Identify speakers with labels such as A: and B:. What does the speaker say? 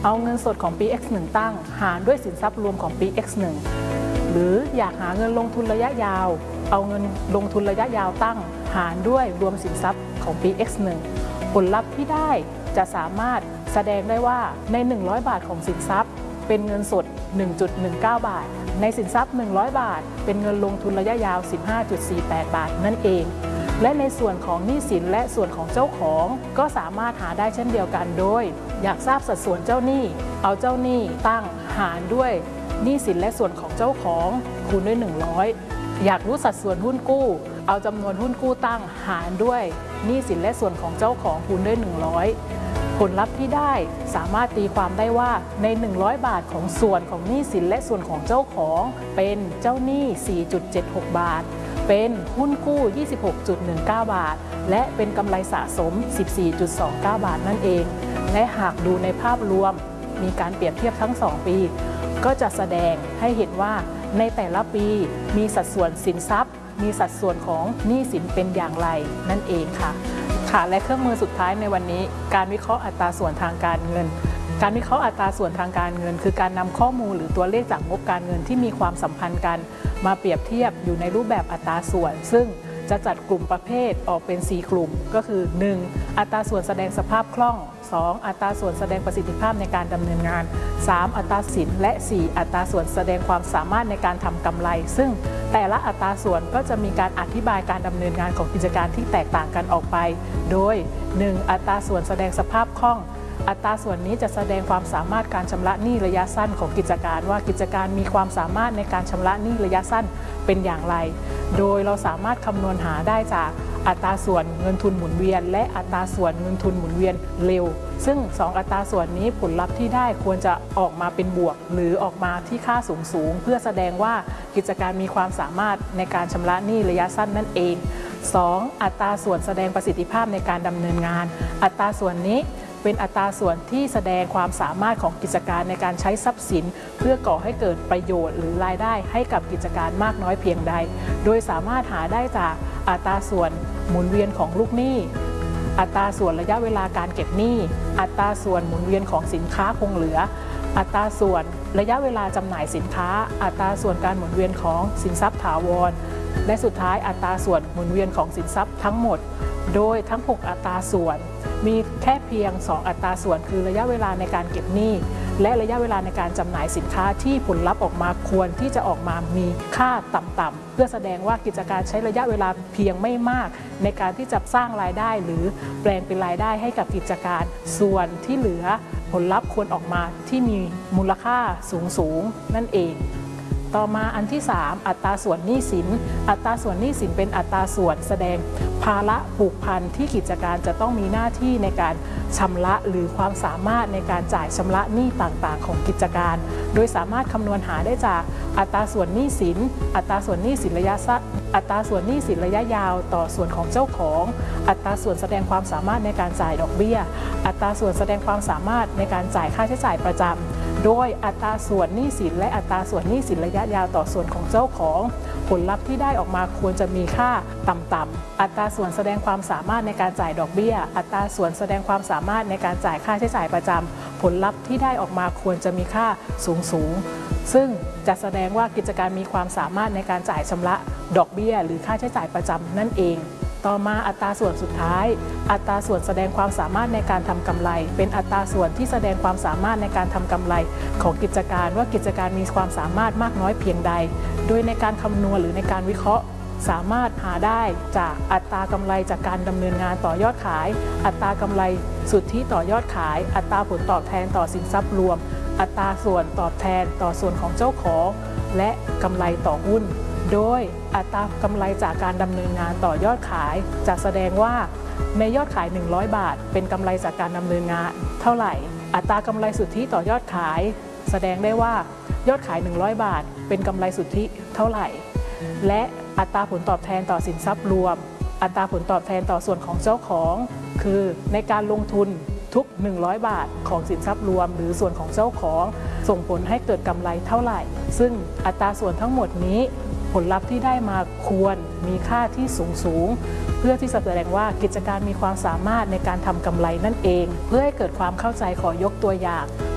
A: เอาเงินสดของปี X1 ตั้งหารด้วยสินทรัพย์รวมของปี X1 หรืออยากหาเงินลงทุนระยะยาวเอาเงินลงทุนระยะยาวตั้งหารด้วยรวมสินทรัพย์ของปี X1 ผลลัพธ์ที่ได้จะสามารถแสดงได้ว่าใน100 บาทของสินทรัพย์เป็นเงินสด 1.19 บาทในสินทรัพย์100 บาทเป็นเงินลงทุนระยะยาว 15.48 บาทนั่นเองและในส่วนของหนี้สินและส่วนของเจ้าของก็สามารถหาได้เช่นเดียวกันโดยอยากทราบสัดส่วนเจ้าหนี้เอาเจ้าหนี้ตั้งหารด้วยหนี้สินและส่วนของเจ้าของคูณด้วย100อยากรู้สัดส่วนหุ้นกู้เอาจำนวนหุ้นกู้ตั้งหารด้วยหนี้สินและส่วนของเจ้าของคูณด้วย100ผลลัพธ์ที่ได้สามารถตีความได้ว่าใน100 บาทของส่วนของหนี้สินและส่วนของเจ้าของเป็นเจ้าหนี้ 4.76 บาทเป็นหุ้นกู้ 26.19 บาทและเป็นกำไรสะสม 14.29 บาทนั่นเองและหากดูในภาพรวมมีการเปรียบเทียบทั้ง2ปีก็จะแสดงให้เห็นว่าในแต่ละปีมีสัดส่วนสินทรัพย์มีสัดส่วนของหนี้สินเป็นอย่างไรนั่นเองค่ะและเครื่องมือสุดท้ายในวันนี้การวิเคราะห์อัตราส่วนทางการเงินการวิเคราะห์อัตราส่วนทางการเงินคือการนำข้อมูลหรือตัวเลขจากงบการเงินที่มีความสัมพันธ์กันมาเปรียบเทียบอยู่ในรูปแบบอัตราส่วนซึ่งจะจัดกลุ่มประเภทออกเป็น4กลุ่มก็คือ 1. อัตราส่วนแสดงสภาพคล่อง 2. อัตราส่วนแสดงประสิทธิภาพในการดำเนินงาน 3. อัตราสินและ 4. อัตราส่วนแสดงความสามารถในการทำกำไรซึ่งแต่ละอัตราส่วนก็จะมีการอธิบายการดำเนินงานของกิจการที่แตกต่างกันออกไปโดย 1. อัตราส่วนแสดงสภาพคล่องอัตราส่วนนี้จะแสดงความสามารถการชำระหนี้ระยะสั้นของกิจการว่ากิจการมีความสามารถในการชำระหนี้ระยะสั้นเป็นอย่างไรโดยเราสามารถคำนวณหาได้จากอัตราส่วนเงินทุนหมุนเวียนและอัตราส่วนเงินทุนหมุนเวียนเร็วซึ่ง2อัตราส่วนนี้ผลลัพธ์ที่ได้ควรจะออกมาเป็นบวกหรือออกมาที่ค่าสูงเพื่อแสดงว่ากิจการมีความสามารถในการชำระหนี้ระยะสั้นนั่นเอง 2. อัตราส่วนแสดงประสิทธิภาพในการดำเนินงานอัตราส่วนนี้เป็นอัตราส่วนที่แสดงความสามารถของกิจการในการใช้ทรัพย์สินเพื่อก่อให้เกิดประโยชน์หรือรายได้ให้กับกิจการมากน้อยเพียงใดโดยสามารถหาได้จากอัตราส่วนหมุนเวียนของลูกหนี้อัตราส่วนระยะเวลาการเก็บหนี้อัตราส่วนหมุนเวียนของสินค้าคงเหลืออัตราส่วนระยะเวลาจำหน่ายสินค้าอัตราส่วนการหมุนเวียนของสินทรัพย์ถาวรและสุดท้ายอัตราส่วนหมุนเวียนของสินทรัพย์ทั้งหมดโดยทั้ง6อัตราส่วนมีแค่เพียง2อัตราส่วนคือระยะเวลาในการเก็บหนี้และระยะเวลาในการจำหน่ายสินค้าที่ผลลัพธ์ออกมาควรที่จะออกมามีค่าต่ำๆเพื่อแสดงว่ากิจการใช้ระยะเวลาเพียงไม่มากในการที่จะสร้างรายได้หรือแปลงเป็นรายได้ให้กับกิจการส่วนที่เหลือผลลัพธ์ควรออกมาที่มีมูลค่าสูงนั่นเองต่อมาอันที่3อัตราส่วนหนี้สินอัตราส่วนหนี้สินเป็นอัตราส่วนแสดงภาระผูกพันที่กิจการจะต้องมีหน้าที่ในการชำระหรือความสามารถในการจ่ายชำระหนี้ต่างๆของกิจการโดยสามารถคำนวณหาได้จากอัตราส่วนหนี้สินอัตราส่วนหนี้สินระยะสั้นอัตราส่วนหนี้สินระยะยาวต่อส่วนของเจ้าของอัตราส่วนแสดงความสามารถในการจ่ายดอกเบี้ยอัตราส่วนแสดงความสามารถในการจ่ายค่าใช้จ่ายประจำโดยอัตราส่วนหนี้สินและอัตราส่วนหนี้สินระยะยาวต่อส่วนของเจ้าของผลลัพธ์ที่ได้ออกมาควรจะมีค่าต่ำๆอัตราส่วนแสดงความสามารถในการจ่ายดอกเบี้ยอัตราส่วนแสดงความสามารถในการจ่ายค่าใช้จ่ายประจำผลลัพธ์ที่ได้ออกมาควรจะมีค่าสูงซึ่งจะแสดงว่ากิจการมีความสามารถในการจ่ายชำระดอกเบี้ยหรือค่าใช้จ่ายประจำนั่นเองต่อมาอัตราส่วนสุดท้ายอัตราส่วนแสดงความสามารถในการทำกำไรเป็นอัตราส่วนที่แสดงความสามารถในการทำกำไรของกิจการว่ากิจการมีความสามารถมากน้อยเพียงใดโดยในการคำนวณหรือในการวิเคราะห์สามารถหาได้จากอัตรากำไรจากการดำเนินงานต่อยอดขายอัตรากำไรสุทธิต่อยอดขายอัตราผลตอบแทนต่อสินทรัพย์รวมอัตราส่วนตอบแทนต่อส่วนของเจ้าของและกำไรต่อหุ้นโดยอัตรากำไรจากการดำเนินงานต่อยอดขายจะแสดงว่าในยอดขาย100 บาทเป็นกำไรจากการดำเนินงานเท่าไหร่อัตรากำไรสุทธิต่อยอดขายแสดงได้ว่ายอดขาย100 บาทเป็นกำไรสุทธิเท่าไหร่และอัตราผลตอบแทนต่อสินทรัพย์รวมอัตราผลตอบแทนต่อส่วนของเจ้าของคือในการลงทุนทุก100 บาทของสินทรัพย์รวมหรือส่วนของเจ้าของส่งผลให้เกิดกำไรเท่าไหร่ซึ่งอัตราส่วนทั้งหมดนี้ผลลัพธ์ที่ได้มาควรมีค่าที่สูงเพื่อที่จะแสดงว่ากิจการมีความสามารถในการทำกำไรนั่นเองเพื่อให้เกิดความเข้าใจขอยกตัวอย่าง